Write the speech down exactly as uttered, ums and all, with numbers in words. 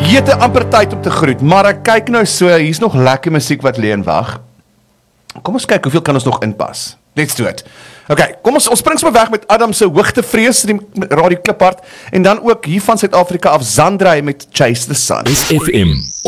Jete amper tyd om te groet, maar ek kyk nou so, hier's nog lekker musiek wat lê en wag. Kom ons kyk, hoeveel kan ons nog inpas? Let's do it. Ok, kom ons, ons spring sommer weg met Adam se Hoogtevrees, die Radio Kliphard, en dan ook hier van Suid-Afrika af Zandrey met Chase the Sun. S F M